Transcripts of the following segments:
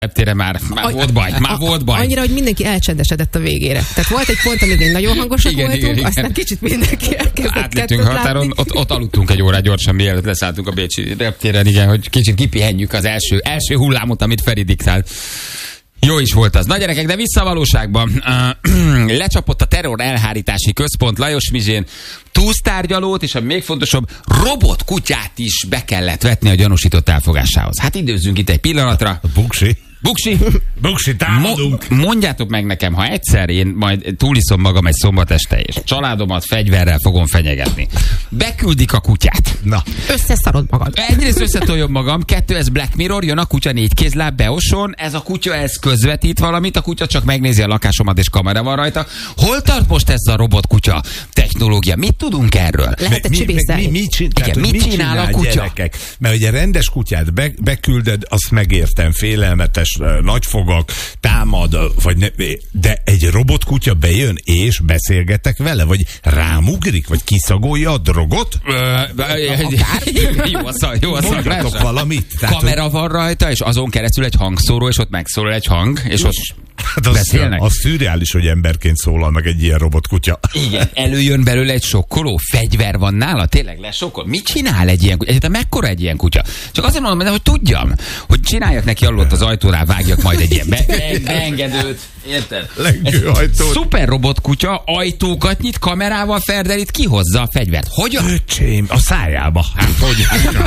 reptére már volt baj. Annyira, hogy mindenki elcsendesedett a végére. Tehát volt egy pont, amíg nagyon hangosak voltunk, aztán kicsit mindenki elkezdett átléttünk határon, ott aludtunk egy órát gyorsan, mielőtt leszálltunk a bécsi reptéren, igen, hogy kicsit kipihenjük az első hullámot, amit Feri diktált. Jó is volt az. Na gyerekek, de vissza a valóságban. Lecsapott a terror elhárítási központ Lajos Mizsén túsztárgyalót, és a még fontosabb, robotkutyát is be kellett vetni a gyanúsított elfogásához. Hát időzzünk itt egy pillanatra. Buksi, támadunk. Mondjátok meg nekem, ha egyszer én majd túliszom magam egy szombat este, és családomat fegyverrel fogom fenyegetni. Beküldik a kutyát. Na. Összeszarod magad. Egyrészt összetoljom magam, 2, ez Black Mirror, jön a kutya 4 kézláb, beoson, ez a kutya, ez közvetít valamit, a kutya csak megnézi a lakásomat, és kamera van rajta. Hol tart most ez a robotkutya technológia? Mit tudunk erről? Lehet csibészelni. Mit csinál a kutya? Gyerekek? Mert ugye rendes kutyát bekülded, azt megértem, félelmetes, nagyfogak, támad, vagy ne, de egy robotkutya bejön és beszélgetek vele, vagy rámugrik, vagy kiszagolja a drogot? Jó a szag. Valamit. Kamera van rajta, és azon keresztül egy hangszóró, és ott megszólal egy hang, és ott beszélnek. Az szürreális, hogy emberként szólal meg egy ilyen robotkutya. Igen, előjön belőle egy sokkoló, fegyver van nála, tényleg lesokkol. Mit csinál egy ilyen kutya? Egyetem mekkora egy ilyen kutya? Csak azért mondom, hogy tudjam, hogy csináljak neki alulott az ajtónál, vágjak majd egy ilyen beengedőt. Érted? Szuper robotkutya, ajtókat nyit, kamerával ferdelít, kihozza a fegyvert. Hogyan? Öcsém, a szájába. Hát, hogy?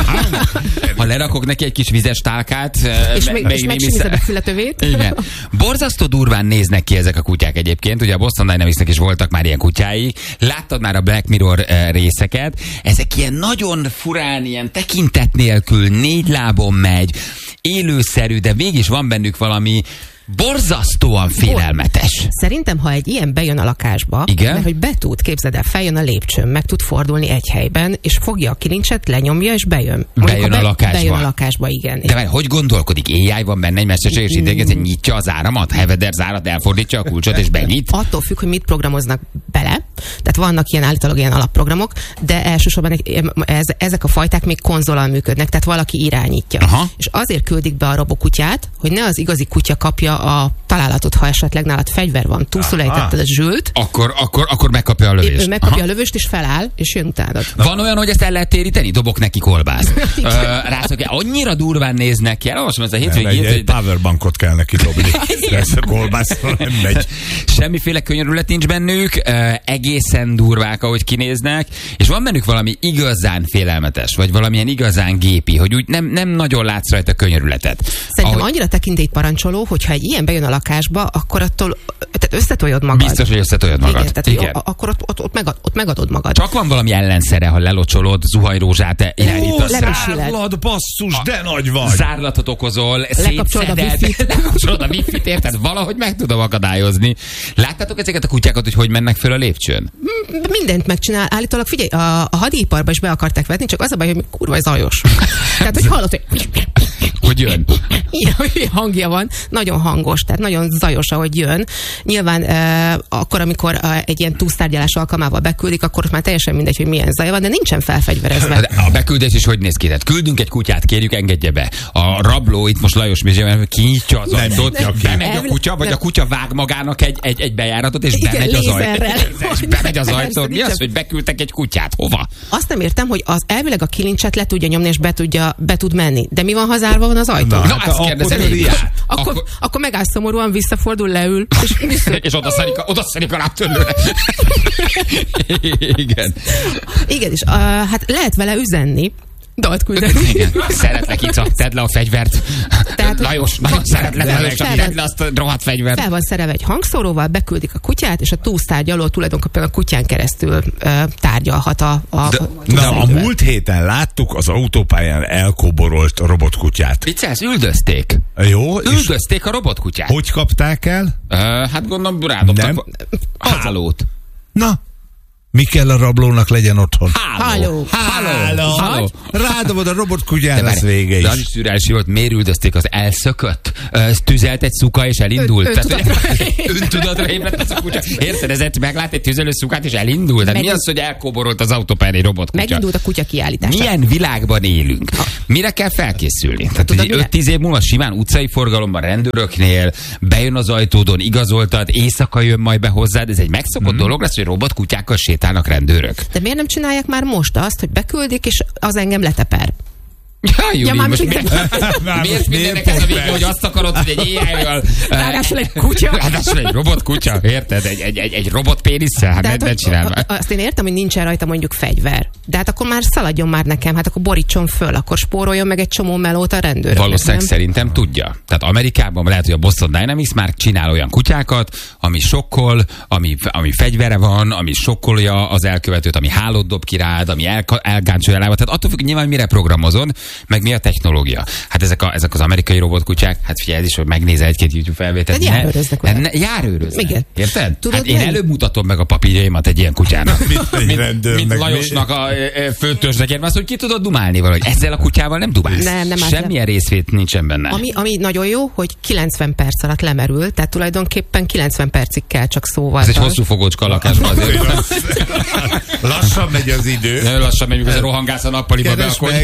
Ha lerakok neki egy kis vizes tálkát, és megsimíted a fületövét. Igen. Borzasztó durván néznek ki ezek a kutyák egyébként. Ugye a Boston Dynamicsnek is voltak már ilyen kutyái. Láttad már a Black Mirror részeket. Ezek ilyen nagyon furán, ilyen tekintet nélkül, 4 lábon megy, élőszerű, de mégis van bennük valami borzasztóan félelmetes. Szerintem, ha egy ilyen bejön a lakásba, igen? Mert hogy feljön a lépcsőn, meg tud fordulni egy helyben, és fogja a kilincset, lenyomja, és bejön. Bejön a lakásba. Bejön a lakásba, igen. De várj, hogy gondolkodik? AI van benne egy mesterséges intelligencia, nyitja az áramat, Heveder zárat, elfordítja a kulcsot, és benyit? Attól függ, hogy mit programoznak bele. Tehát vannak állítólag ilyen alapprogramok, de elsősorban ezek a fajták még konzolal működnek, tehát valaki irányítja. Aha. És azért küldik be a robokutyát, hogy ne az igazi kutya kapja a találatot, ha esetleg nálad fegyver van, túlszulejtetted a zsült. Akkor megkapja a lövést. Ő megkapja a lövést, és feláll, és jön utánad. Van olyan, hogy ezt el lehet téríteni? Dobok neki kolbászt. Annyira durván néznek ki. Elolvasom ez a hétvégét. Egy powerbankot kell neki dobni. Ez a kolbászról nem megy. Semmiféle könyörület nincs bennük, egészen durvák, ahogy kinéznek, és van bennük valami igazán félelmetes, vagy valamilyen igazán gépi, hogy úgy nem nagyon látsz rajta könyörületet. Szerintem annyira tekintélyt parancsoló, hogyha egy ilyen bejön a lakásba, akkor attól tehát összetoljad magad. Biztos, hogy összetoljad magad. Igen, tehát, igen. Akkor ott megadod magad. Csak van valami ellenszere, ha lelocsolod, zuhanyrózsát irányítasz. Zárlad, basszus, de nagy vagy. Zárlatot okozol, lekapcsolod a wifi-t, érted? Valahogy meg tudom akadályozni. Láttátok ezeket a kutyákat, hogy mennek föl a lépcsőn? Mindent megcsinál. Állítólag figyelj, a hadiiparba is be akarták vetni, csak az a baj, hogy kurva zajos. Tehát, hogy hallod, hogy jön. Ilyen hangja van, nagyon hangos, tehát nagyon zajos, ahogy jön. Nyilván akkor, amikor egy ilyen túlsztárgyalás alkalmával beküldik, akkor már teljesen mindegy, hogy milyen zaja van, de nincsen felfegyverezve. A beküldés is hogy néz ki? Tehát küldünk egy kutyát, kérjük, engedje be. A rabló, itt most Lajos Mizsében kinyitja az ajtót, bemegy a kutya, vagy a kutya vág magának egy bejáratot, és bemegy az ajtót. Bemegy az ajtót. Mi az, hogy beküldtek egy kutyát? Hova? Azt nem értem, hogy az elvileg a kilincset le tudja nyomni, és be tud menni. De mi van, ha zárva van az ajtó? Na, azt kérdezem én. Akkor megáll szomorúan, visszafordul, leül, és oda szarik a lábtörlőre. Igen. Igen, és hát lehet vele üzenni, dalt küldeni. Igen. Szeretlek, Ica, tedd le a fegyvert. Tehát, Lajos, nagyon szeretlek, Lajos, tedd le azt a rohadt fegyvert. Fel van szerelve egy hangszóróval, beküldik a kutyát, és a túlsztárgyaló tulajdonképpen a kutyán keresztül tárgyalhat a múlt héten láttuk az autópályán elkóborolt robotkutyát. Viccelsz, üldözték. Jó. Üldözték a robotkutyát. Hogy kapták el? Hát gondolom, rádobtak hálót. Na, Mi kell a rablónak legyen otthon? Háló. Rádobod a robotkutyára, az vége is. De az is szürreális volt, miért üldözték, az elszökött? Tüzelt egy szuka és elindult? Öntudatra ébredt a kutya. Érted, ez meglát egy tüzelő szukát és elindult? Tehát mi az, hogy elkóborolt az autópályán egy robotkutya? Megindult a kutya kiállítása. Milyen világban élünk? Mire kell felkészülni? Tehát, hogy 5-10 év múlva simán utcai forgalomban, rendőröknél bejön az ajtódon, igazoltad, éjszaka jön majd be hozzád. Ez egy megszokott dolog lesz, hogy robotkutyákkal sétálnak rendőrök. De miért nem csinálják már most azt, hogy beküldik, és az engem leteper? Júli, miért mindennek ez a vége, hogy azt akarod, hogy egy AI-val... Ráadásul egy kutya. Ráadásul egy robotkutya, érted? Egy robotpénisszel? Hát mit csinálva? Azt én értem, hogy nincsen rajta mondjuk fegyver. De hát akkor már szaladjon már nekem, hát akkor borítson föl, akkor spóroljon meg egy csomó melót a rendőrök. Valószínűleg szerintem tudja. Tehát Amerikában lehet, hogy a Boston Dynamics már csinál olyan kutyákat, ami sokkol, ami fegyvere van, ami sokkolja az elkövetőt, ami hálót dob ki rád, ami elgáncsolja lába. Tehát attól függ, nyilván mire programozod, meg mi a technológia. Hát ezek az amerikai robotkutyák, hát figyelj, ez is, hogy megnézel egy-két YouTube felvételt. Járőröznek. Igen. Érted? Tudod, hát én előbb mutatom meg a papírjaimat egy ilyen kutyának. mint Lajosnak a főtörzsnek, azt, hogy ki tudod dumálni valahogy. Ezzel a kutyával nem dumálsz. Nem semmilyen részvét nincsen benne. Ami nagyon jó, hogy 90 perc alatt lemerül, tehát tulajdonképpen 90 percig kell csak szóval. Ez egy hosszú fogócska lakásban azért. Lassan megy az idő. Nagyon lassan megyünk, ez a rohangálsz a nappaliba be, akkor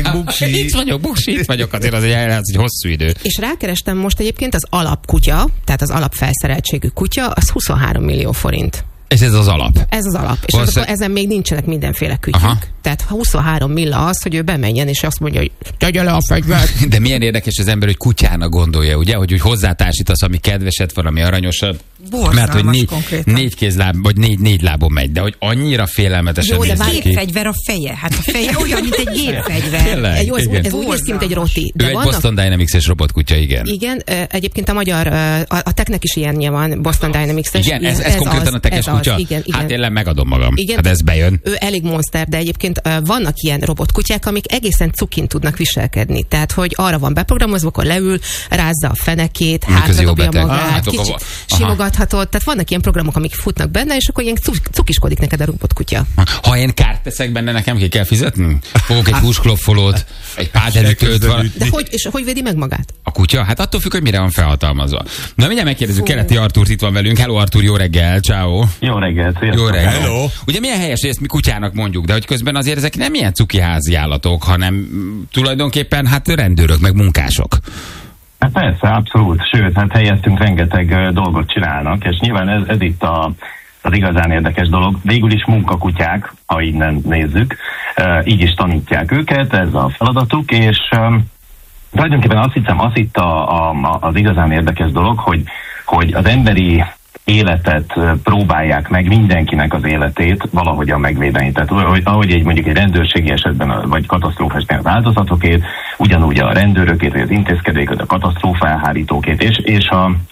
itt vagyok, azért az egy hosszú idő. És rákerestem most egyébként az alapkutya, tehát az alapfelszereltségű kutya, az 23 millió forint. És ez az alap? Ez az alap. És akkor ezen még nincsenek mindenféle kütyük. Tehát 23 milla az, hogy ő bemenjen, és azt mondja, hogy tegye le a fegyvert. De milyen érdekes az ember, hogy kutyának gondolja, ugye? Hogy hozzátársítasz, ami kedveset, valami aranyosat. Mert hogy négy kézláb, vagy négy lábon megy, de hogy annyira félelmetesen néz ki. Jó, de gépfegyver a feje. Hát a feje olyan, mint egy gépfegyver. Ez úgy néz ki, mint egy roti. Ő egy Boston Dynamics-es robotkutya, igen. Igen, egyébként a magyar, a Technek is ilyenje van, Boston Dynamics-es. Igen, ez konkrétan a Teches kutya? Igen. Hát én megadom magam. Igen, hát ez bejön. Ő elég monster, de egyébként vannak ilyen robotkutyák, amik egészen cukin tudnak viselkedni. Tehát, hogy arra van beprogramozva, akkor leül, rázza a fenekét, hátradobja magát, kicsit simogathatod. Tehát vannak ilyen programok, amik futnak benne, és akkor ilyen cukiskodik neked a robotkutya. Ha én kárt teszek benne, nekem ki kell fizetni? Fogok egy húskloffolót, egy pádelütőt. De hogy védi meg magát? A kutya? Hát attól függ, hogy mire van felhatalmazva. Na, mindjárt megkérdezzük Keleti Artúrt, itt van velünk. Hello Artúr, jó reggel, ciao. Jó reggelt, jó reggel. Hello. Ugye milyen helyes, hogy ezt mi kutyának mondjuk, de hogy közben azért ezek nem ilyen cuki házi állatok, hanem tulajdonképpen hát rendőrök, meg munkások. Hát persze, abszolút. Sőt, hát helyeztünk rengeteg dolgot csinálnak, és nyilván ez itt az igazán érdekes dolog. Végül is munkakutyák, ha innen nézzük, így is tanítják őket, ez a feladatuk, és tulajdonképpen azt hiszem, az itt az igazán érdekes dolog, hogy az emberi életet próbálják meg, mindenkinek az életét valahogyan megvédeni. Tehát ahogy mondjuk egy rendőrségi esetben, vagy katasztrófa esetben az áldozatokét, ugyanúgy a rendőrökét, vagy az intézkedőket, a katasztrófa elhárítókét, és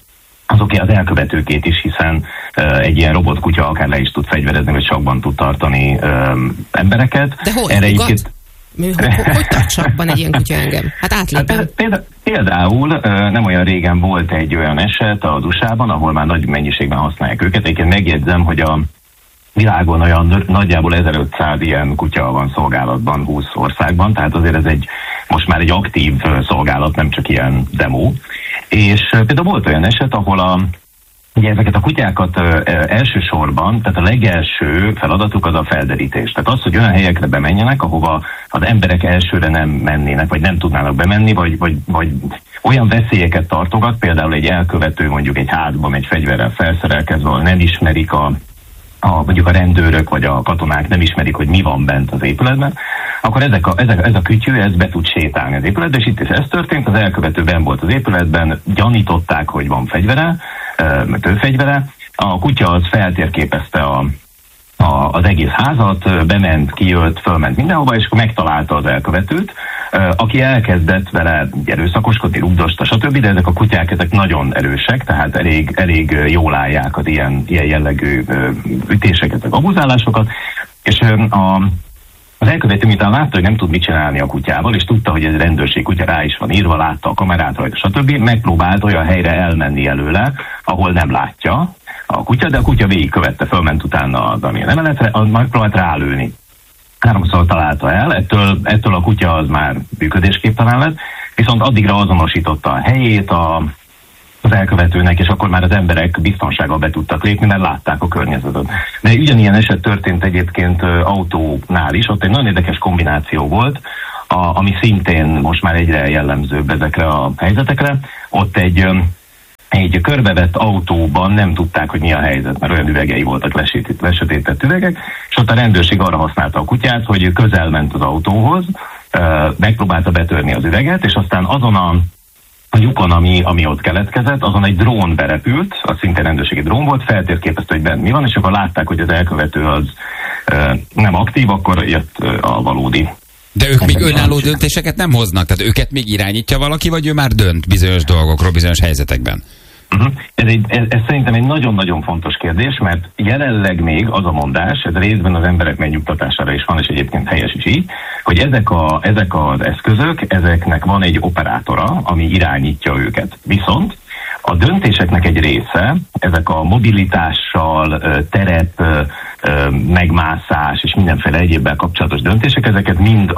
azoké az elkövetőkét is, hiszen egy ilyen robotkutya akár le is tud fegyverezni, vagy sakban tud tartani embereket. De hol? Hogy tart sakban egy ilyen kutya engem? Hát átlépem. Például nem olyan régen volt egy olyan eset az USA-ban, ahol már nagy mennyiségben használják őket. Egyébként megjegyzem, hogy a világon olyan nagyjából 1500 ilyen kutya van szolgálatban 20 országban, tehát azért ez most már egy aktív szolgálat, nem csak ilyen demo. És például volt olyan eset, ahol ugye ezeket a kutyákat elsősorban, tehát a legelső feladatuk az a felderítés. Tehát az, hogy olyan helyekre bemenjenek, ahova az emberek elsőre nem mennének, vagy nem tudnának bemenni, vagy olyan veszélyeket tartogat, például egy elkövető mondjuk egy házban egy fegyverrel felszerelkezve, ahol nem ismerik mondjuk a rendőrök vagy a katonák nem ismerik, hogy mi van bent az épületben, akkor ez a kütyű, ez be tud sétálni az épületbe, és itt is ez történt, az elkövető benn volt az épületben, gyanították, hogy van fegyvere, tőfegyvere, a kutya az feltérképezte az egész házat, bement, kijött, fölment mindenhova, és akkor megtalálta az elkövetőt, aki elkezdett vele erőszakoskodni, rugdosta, stb., de ezek a kutyák ezek nagyon erősek, tehát elég jól állják az ilyen jellegű ütéseket, meg abuzálásokat, és az elkövető, miután látta, hogy nem tud mit csinálni a kutyával, és tudta, hogy ez egy rendőrség kutya, rá is van írva, látta a kamerát rajta, stb., megpróbált olyan helyre elmenni előle, ahol nem látja, a kutya, de a kutya végigkövette, fölment utána az emeletre, megpróbált rálőni. 3-szor találta el, ettől a kutya az már működésképtelen lett, viszont addigra azonosította a helyét az elkövetőnek, és akkor már az emberek biztonsággal be tudtak lépni, mert látták a környezetet. De ugyanilyen eset történt egyébként autónál is, ott egy nagyon érdekes kombináció volt, ami szintén most már egyre jellemzőbb ezekre a helyzetekre. Ott egy körbevett autóban nem tudták, hogy mi a helyzet, mert olyan üvegei voltak, lesötétett üvegek, és ott a rendőrség arra használta a kutyát, hogy közel ment az autóhoz, megpróbálta betörni az üveget, és aztán azon a lyukon, ami ott keletkezett, azon egy drón berepült, az szintén rendőrségi drón volt, feltérképezte, hogy benne mi van, és akkor látták, hogy az elkövető az nem aktív, akkor jött a valódi. De ők még önálló döntéseket nem hoznak? Tehát őket még irányítja valaki, vagy ő már dönt bizonyos dolgokról, bizonyos helyzetekben? Ez szerintem egy nagyon-nagyon fontos kérdés, mert jelenleg még az a mondás, ez részben az emberek megnyugtatására is van, és egyébként helyes is így, hogy ezek az eszközök, ezeknek van egy operátora, ami irányítja őket. Viszont a döntéseknek egy része, ezek a mobilitással, terep, megmászás és mindenféle egyébbel kapcsolatos döntések, ezeket mind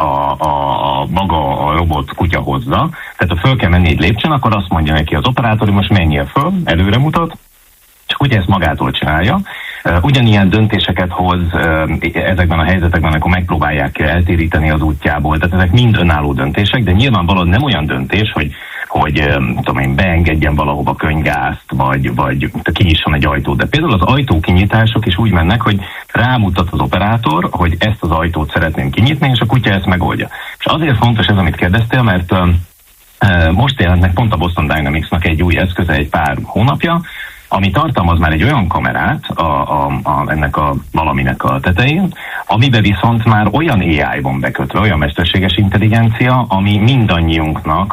maga a robot kutya hozza. Tehát ha föl kell menni egy lépcsőn, akkor azt mondja neki az operátor, hogy most menjél föl, előre mutat, és ugye ezt magától csinálja. Ugyanilyen döntéseket hoz ezekben a helyzetekben, amikor megpróbálják eltéríteni az útjából. Tehát ezek mind önálló döntések, de nyilvánvalóan nem olyan döntés, hogy tudom én, beengedjen valahova könyvgázt, vagy kinyisson egy ajtót. De például az ajtókinyitások is úgy mennek, hogy rámutat az operátor, hogy ezt az ajtót szeretném kinyitni, és a kutya ezt megoldja. És azért fontos ez, amit kérdeztél, mert most jelent meg pont a Boston Dynamics-nak egy új eszköze egy pár hónapja, ami tartalmaz már egy olyan kamerát ennek a valaminek a tetején, amiben viszont már olyan AI van bekötve, olyan mesterséges intelligencia, ami mindannyiunknak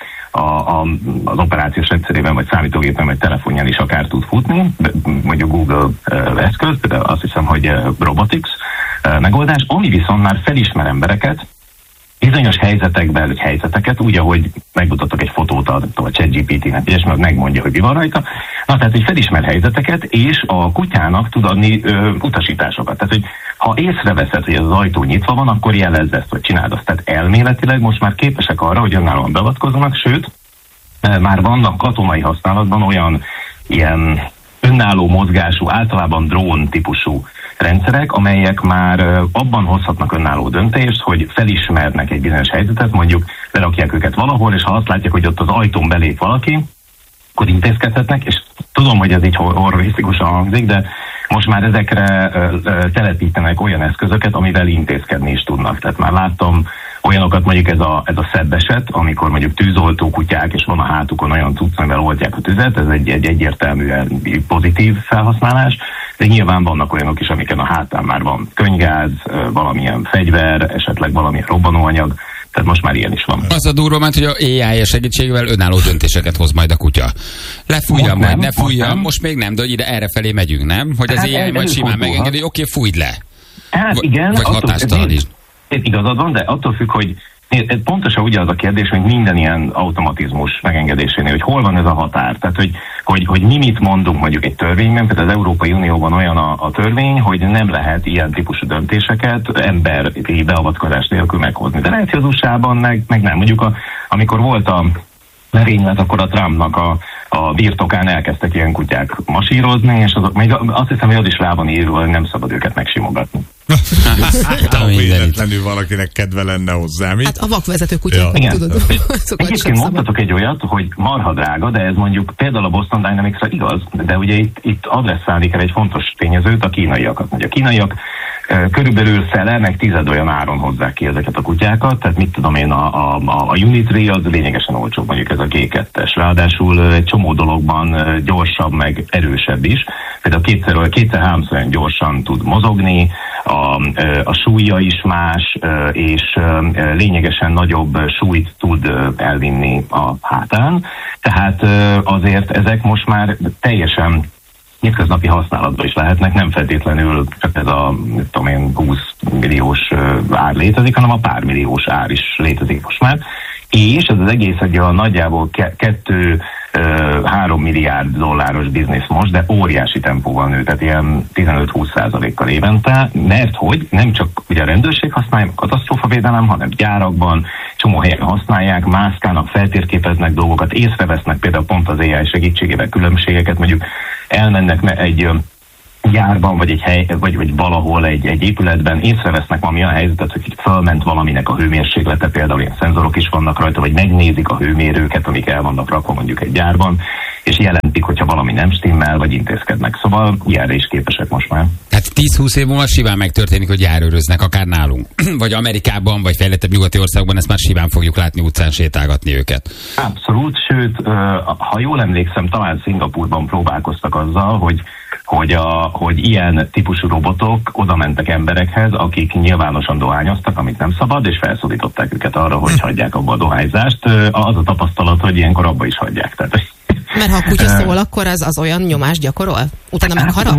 az operációs rendszerében, vagy számítógépen, vagy telefonján is akár tud futni, mondjuk Google eszköz, de azt hiszem, hogy Robotics megoldás, ami viszont már felismer embereket, bizonyos helyzetekben, vagy helyzeteket, úgy, ahogy megmutatok egy fotót a ChatGPT-nek, és megmondja, hogy mi van rajta. Na, tehát, hogy felismer helyzeteket, és a kutyának tud adni utasításokat. Tehát, hogy ha észreveszed, hogy az ajtó nyitva van, akkor jelezd ezt, vagy csináld azt. Tehát elméletileg most már képesek arra, hogy önállóan beavatkozzanak, sőt, már vannak katonai használatban olyan ilyen önálló mozgású, általában drón típusú rendszerek, amelyek már abban hozhatnak önálló döntést, hogy felismernek egy bizonyos helyzetet, mondjuk berakják őket valahol, és ha azt látják, hogy ott az ajtón belép valaki, akkor intézkedhetnek, és tudom, hogy ez így horrorisztikusan hangzik, de most már ezekre telepítenek olyan eszközöket, amivel intézkedni is tudnak. Tehát már láttam olyanokat, mondjuk ez a szebb eset, amikor mondjuk tűzoltó kutyák, és van a hátukon olyan cucc, amivel oltják a tüzet, ez egy egyértelműen pozitív felhasználás, de nyilván vannak olyanok is, amiken a hátán már van könyvgáz, valamilyen fegyver, esetleg valamilyen robbanóanyag, tehát most már ilyen is van. Az a durva, mert hogy a AI segítségével önálló döntéseket hoz majd a kutya. Lefújja majd, ne fújja, most még nem, de hogy ide errefelé megyünk, nem? Hogy az AI majd simán megengedi, hogy oké, fújd le. Hát igen. Vagy hatástalan is. Igazad van, de attól függ, hogy pontosan ugye az a kérdés, hogy minden ilyen automatizmus megengedésénél, hogy hol van ez a határ. Tehát, hogy mi mit mondunk mondjuk egy törvényben, például az Európai Unióban olyan a törvény, hogy nem lehet ilyen típusú döntéseket emberi beavatkozás nélkül meghozni. De lehet, hogy az USA-ban meg nem. Mondjuk amikor volt a merénylet, akkor a Trumpnak a birtokán elkezdtek ilyen kutyák masírozni, és azok, még azt hiszem, hogy az is rá van írva, hogy nem szabad őket megsimogatni. Véletlenül valakinek kedve lenne hozzá, mi? Hát a vakvezető kutyák, ja. Tudod. Egyébként mondhatok egy olyat, hogy marha drága, de ez mondjuk például a Boston Dynamics-ra igaz, de ugye itt adresszálni kell egy fontos tényezőt, a kínaiakat. Ugye a kínaiak körülbelül fele, meg 10 olyan áron hozzák ki ezeket a kutyákat, tehát mit tudom én, a Unitree az lényegesen olcsóbb, mondjuk ez a G2-es. Ráadásul egy csomó dologban gyorsabb, meg erősebb is. Például kétszer-háromszor olyan gyorsan tud mozogni, a súlya is más, és lényegesen nagyobb súlyt tud elvinni a hátán. Tehát azért ezek most már teljesen hétköznapi használatban is lehetnek, nem feltétlenül csak ez a 20 milliós ár létezik, hanem a pár milliós ár is létezik most már. És ez az egész egy olyan nagyjából 2 $3 milliárd biznisz most, de óriási tempóval nő, tehát ilyen 15-20%-kal évente, mert hogy nem csak ugye a rendőrség használja a katasztrófavédelem, hanem gyárakban, csomó helyen használják, mászkálnak, feltérképeznek dolgokat, észrevesznek például pont az AI segítségével különbségeket, mondjuk elmennek egy gyárban, vagy egy hely, vagy valahol egy épületben észrevesznek valami olyan helyzetet, hogy itt fölment valaminek a hőmérséklete, például ilyen szenzorok is vannak rajta, vagy megnézik a hőmérőket, amik el vannak rakva mondjuk egy gyárban, és jelentik, hogyha valami nem stimmel, vagy intézkednek. Szóval ilyenre is képesek most már. Hát 10-20 év múlva simán megtörténik, hogy járőröznek, akár nálunk. Vagy Amerikában, vagy fejlettebb nyugati országokban, ezt már simán fogjuk látni utcán sétálgatni őket. Abszolút, sőt, ha jól emlékszem, talán Szingapúrban próbálkoztak azzal, hogy ilyen típusú robotok oda mentek emberekhez, akik nyilvánosan dohányoztak, amit nem szabad, és felszólították őket arra, hogy hagyják abba a dohányzást. Az a tapasztalat, hogy ilyenkor abba is hagyják. Tehát, mert ha a kutya szól, akkor az olyan nyomást gyakorol? Utána megharap?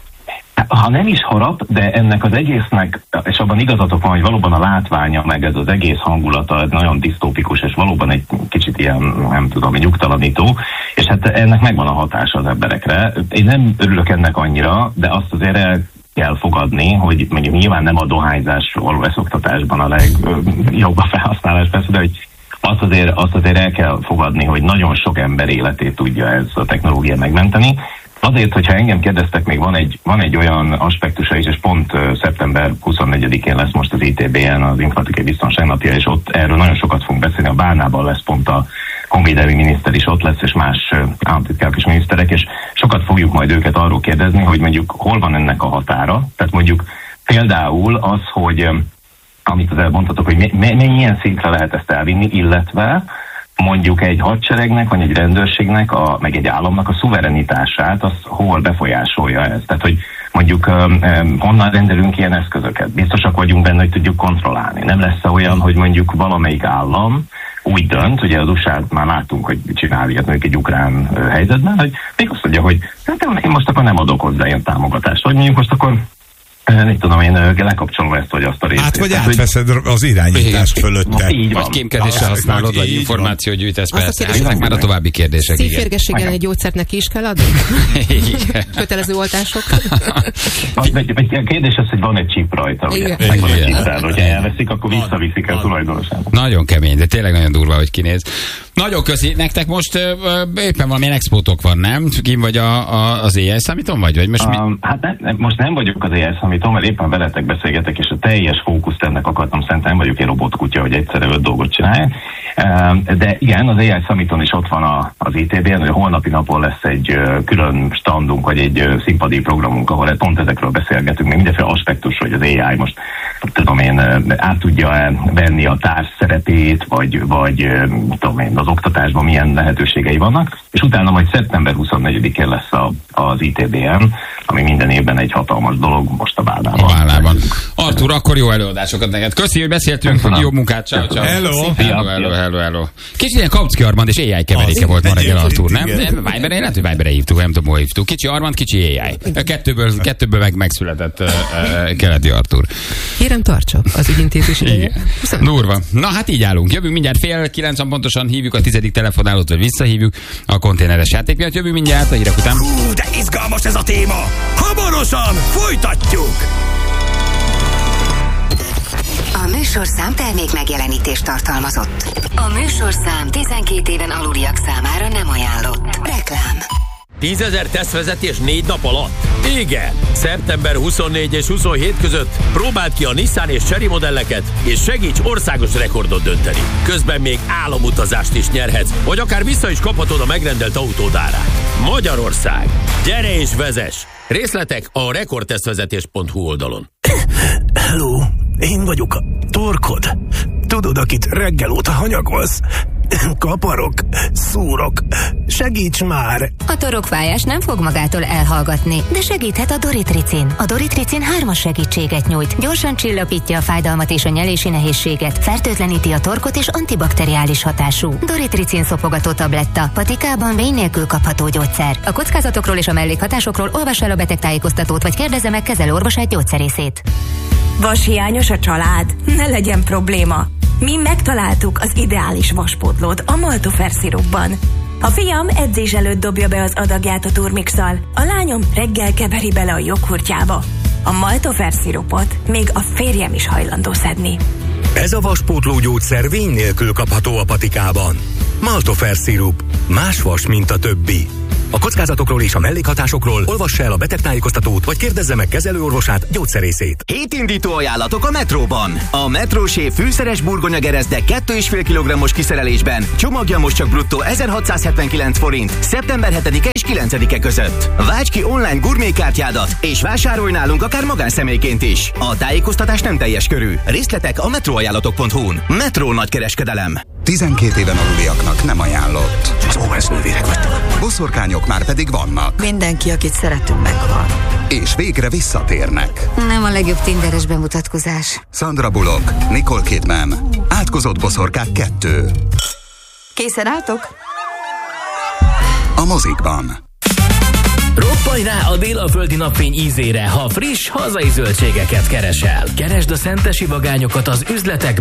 Ha nem is harap, de ennek az egésznek, és abban igazatok van, hogy valóban a látványa, meg ez az egész hangulata nagyon disztópikus, és valóban egy kicsit ilyen, nem tudom, nyugtalanító, és hát ennek megvan a hatása az emberekre. Én nem örülök ennek annyira, de azt azért el kell fogadni, hogy mondjuk nyilván nem a dohányzás való leszoktatásban a legjobb a felhasználás, persze, de hogy azt azért el kell fogadni, hogy nagyon sok ember életét tudja ez a technológia megmenteni. Azért, hogyha engem kérdeztek, még van egy olyan aspektusa is, és pont szeptember 24-én lesz most az ITB-en az Informatikai Biztonság napja, és ott erről nagyon sokat fogunk beszélni. A Bálnában lesz pont a honvédelmi miniszter is ott lesz, és más államtitkárok és miniszterek, és sokat fogjuk majd őket arról kérdezni, hogy mondjuk hol van ennek a határa. Tehát mondjuk például az, hogy amit az elmondhatok, hogy milyen szintre lehet ezt elvinni, illetve mondjuk egy hadseregnek, vagy egy rendőrségnek, meg egy államnak a szuverenitását, az hol befolyásolja ez. Tehát, hogy mondjuk honnan rendelünk ilyen eszközöket. Biztosak vagyunk benne, hogy tudjuk kontrollálni. Nem lesz olyan, hogy mondjuk valamelyik állam úgy dönt, ugye az USA-t már láttunk, hogy csinál ilyet mondjuk egy ukrán helyzetben, hogy még azt mondja, hogy hát én most akkor nem adok hozzá ilyen támogatást, vagy mondjuk most akkor nem tudom, én lekapcsolom ezt, vagy azt a részét. Hát, vagy átveszed az irányítást fölötte. Vagy kémkedésre használod, vagy információgyűjtés, persze. Ezek már a további kérdések. Szívférgességgel egy gyógyszert neki is kell adni? Kötelező oltások? A kérdés az, hogy van egy chip rajta, ugye? Megvan egy chip, hogyha elveszik, akkor visszaviszik el tulajdonosának. Nagyon kemény, de tényleg nagyon durva, hogy kinéz. Nagyon köszi. Nektek most éppen valamilyen expótok van, nem? Kim vagy az AI Summiton vagy most mi? Hát most nem vagyok az AI Summiton, mert éppen veletek beszélgetek, és a teljes fókuszt ennek akartam szentelni, nem vagyok egy robotkutya, hogy egyszerre 5 dolgot csinálják. De igen, az AI Summiton is ott van az ITB-en, hogy a holnapi napon lesz egy külön standunk, vagy egy színpadi programunk, ahol pont ezekről beszélgetünk, még mindenféle aspektus, hogy az AI most, tudom én, át tudja venni a társ szerepét, vagy tudom én, az oktatásban milyen lehetőségei vannak, és utána majd szeptember 24-én lesz az ITB-en, ami minden évben egy hatalmas dolog, most a Bálnában. Artúr, akkor jó előadásokat neked. Köszi, hogy beszéltünk, jó munkát, ciao. Hello. Kicsit ilyen Kautsky Armand és AI keveréke volt ma reggel, Artúr, nem? Viberen, lehet, hogy Viberen hívtuk, nem tudom, hol hívtuk. Kicsi Armand, kicsi AI. Kettőből megszületett keleti Artúr. Kérem, tartsa az ügyintézés ideje. Durva. Na hát így állunk. Jövünk mindjárt 8:30 pontosan, hívjuk a 10. telefonálót, vagy visszahívjuk a konténeres játék miatt. Jövünk mindjárt a hírek után. De izgalmas ez a téma! Hamarosan folytatjuk! A műsorszám termék megjelenítést tartalmazott. A műsorszám 12 éven aluliak számára nem ajánlott. Reklám. 10 000 tesztvezetés 4 nap alatt? Igen! Szeptember 24 és 27 között próbáld ki a Nissan és Chery modelleket, és segíts országos rekordot dönteni. Közben még álomutazást is nyerhetsz, vagy akár vissza is kaphatod a megrendelt autód árát. Magyarország! Gyere és vezess! Részletek a rekordtesztvezetés.hu oldalon. Hello, én vagyok a torkod. Tudod, akit reggel óta hanyagolsz? Kaparok, szúrok. Segíts már! A torokfájás nem fog magától elhallgatni, de segíthet a Doritricin. A Doritricin 3-as segítséget nyújt. Gyorsan csillapítja a fájdalmat és a nyelési nehézséget, fertőtleníti a torkot és antibakteriális hatású. Doritricin szopogató tabletta, patikában vény nélkül kapható gyógyszer. A kockázatokról és a mellékhatásokról olvassa el a betegtájékoztatót, vagy kérdezze meg kezelőorvosát, gyógyszerészét. Vashiányos a család? Ne legyen probléma! Mi megtaláltuk az ideális vaspótlót a Maltofer szirupban. A fiam edzés előtt dobja be az adagját a turmixal, a lányom reggel keveri bele a joghurtjába. A Maltofer szirupot még a férjem is hajlandó szedni. Ez a vaspótló gyógyszer vény nélkül kapható a patikában. Maltofer szirup. Más vas, mint a többi. A kockázatokról és a mellékhatásokról olvassa el a betegtájékoztatót, vagy kérdezze meg kezelőorvosát, gyógyszerészét. Hétindító ajánlatok a Metróban. A Metrósév fűszeres burgonyagereszde 2,5 kg-os kiszerelésben csomagja most csak bruttó 1679 forint szeptember 7-e és 9-e között. Válts ki online gurmékártyádat, és vásárolj nálunk akár magánszemélyként is. A tájékoztatás nem teljes körű. Részletek a metróajánlatok.hu-n. Metró nagykereskedelem. 12 éven aluliaknak nem ajánlott. Az OS nővérek vagytok. Boszorkányok már pedig vannak. Mindenki, akit szeretünk, meghal. És végre visszatérnek. Nem a legjobb tinderes bemutatkozás. Sandra Bullock, Nicole Kidman, Átkozott boszorkák 2. Készen álltok? A mozikban. Roppanj rá a délaföldi napfény ízére, ha friss, hazai zöldségeket keresel. Keresd a szentesi vagányokat az üzletekben,